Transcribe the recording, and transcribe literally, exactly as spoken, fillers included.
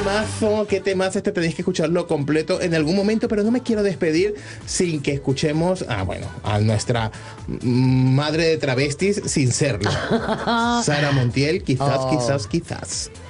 temazo, qué temazo este, tenéis que escucharlo completo en algún momento, pero no me quiero despedir sin que escuchemos, ah, bueno, a nuestra madre de travestis sin serlo. Sara Montiel, quizás, Oh. quizás, quizás.